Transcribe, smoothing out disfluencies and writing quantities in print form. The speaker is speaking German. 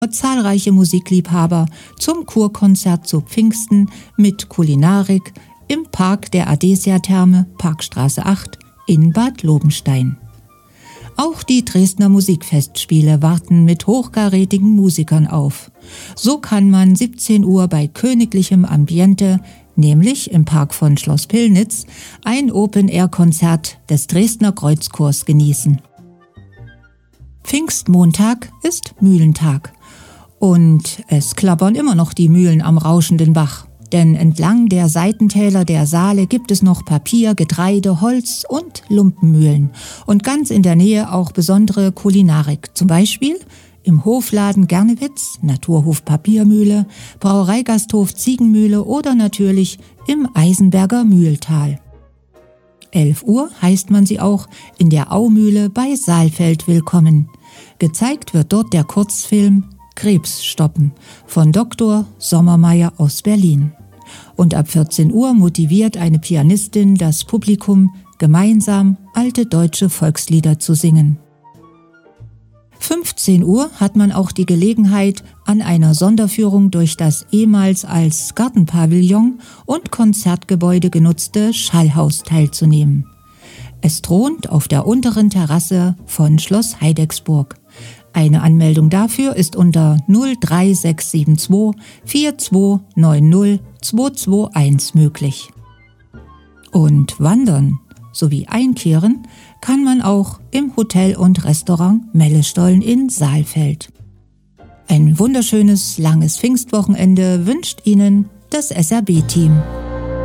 zahlreiche Musikliebhaber zum Kurkonzert zu Pfingsten mit Kulinarik im Park der Adesia-Therme, Parkstraße 8 in Bad Lobenstein. Auch die Dresdner Musikfestspiele warten mit hochkarätigen Musikern auf. So kann man 17 Uhr bei königlichem Ambiente, nämlich im Park von Schloss Pillnitz, ein Open-Air-Konzert des Dresdner Kreuzchors genießen. Pfingstmontag ist Mühlentag und es klappern immer noch die Mühlen am rauschenden Bach. Denn entlang der Seitentäler der Saale gibt es noch Papier-, Getreide-, Holz- und Lumpenmühlen. Und ganz in der Nähe auch besondere Kulinarik. Zum Beispiel im Hofladen Gernewitz, Naturhof Papiermühle, Brauereigasthof Ziegenmühle oder natürlich im Eisenberger Mühltal. 11 Uhr heißt man sie auch in der Aumühle bei Saalfeld willkommen. Gezeigt wird dort der Kurzfilm Krebs stoppen von Dr. Sommermeier aus Berlin. Und ab 14 Uhr motiviert eine Pianistin das Publikum, gemeinsam alte deutsche Volkslieder zu singen. 15 Uhr hat man auch die Gelegenheit, an einer Sonderführung durch das ehemals als Gartenpavillon und Konzertgebäude genutzte Schallhaus teilzunehmen. Es thront auf der unteren Terrasse von Schloss Heidecksburg. Eine Anmeldung dafür ist unter 03672 4290 221 möglich. Und wandern sowie einkehren kann man auch im Hotel und Restaurant Mellestollen in Saalfeld. Ein wunderschönes, langes Pfingstwochenende wünscht Ihnen das SRB-Team.